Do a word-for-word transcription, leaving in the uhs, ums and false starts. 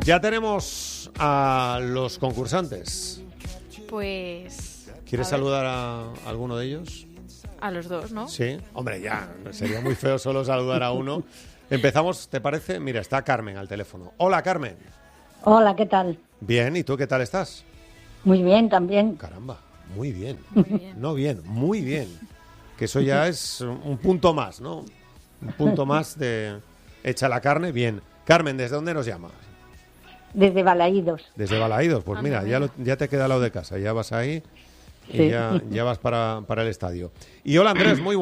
Ya tenemos a los concursantes. Pues... ¿Quieres a saludar a alguno de ellos? A los dos, ¿no? Sí. Hombre, ya, sería muy feo solo saludar a uno. Empezamos, ¿te parece? Mira, está Carmen al teléfono. Hola, Carmen. Hola, ¿qué tal? Bien, ¿y tú qué tal estás? Muy bien, también. Caramba, muy bien. Muy bien. No bien, muy bien. Que eso ya es un punto más, ¿no? Un punto más de hecha la carne, bien. Carmen, ¿desde dónde nos llamas? Desde Balaídos. Desde Balaídos. Pues Ah, mira, ya, lo- ya te queda al lado de casa, ya vas ahí y Sí. ya, ya vas para, para el estadio. Y hola, Andrés, muy